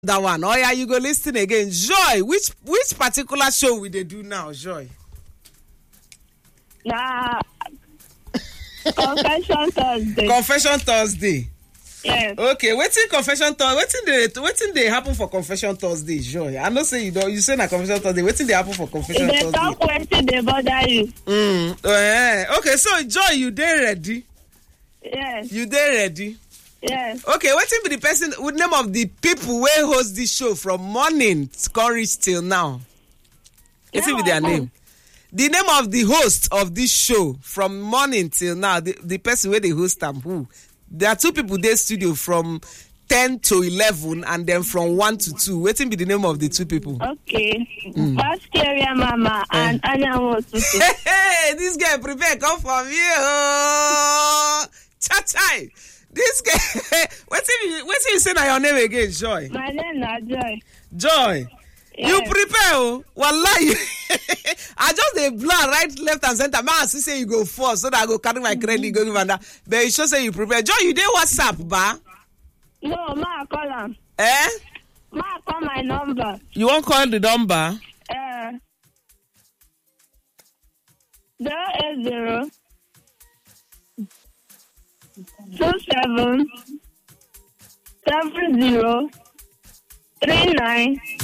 that one. Oh yeah, you go listen again. Joy, which particular show we they do now, Joy? Nah. Confession Thursday. Confession Thursday. Yes. Okay, waiting confession Thursday. Waiting they happen for Confession Thursday, Joy. I know say you don't. You say na Confession Thursday. Waiting they happen for Confession They Thursday. talk wetin dey bother you. Okay, so Joy, you dey ready? Yes. You dey ready? Yes. Okay, waiting be the person with name of the people wey host this show from morning come reach till now. Waiting be their name. The name of the host of this show from morning till now, the person where they host them, who? There are two people there studio from 10 to 11 and then from 1 to 2. Waiting be the name of the two people. Okay. Pascaria Mama and Anya Mosusu. Hey, this guy prepare come from you. Cha-chai. This guy, waiting you say na your name again, Joy? My name is Joy. Joy. Yes. You prepare, oh. Wallahi. I just dey blur right, left, and center. Man, I say you go first so that I go carry my credit, go give and that. But you sure say you prepare. Joy, you dey WhatsApp, ba? No, ma call am. Eh? Ma call my number. You won't call the number? 080 27 70 39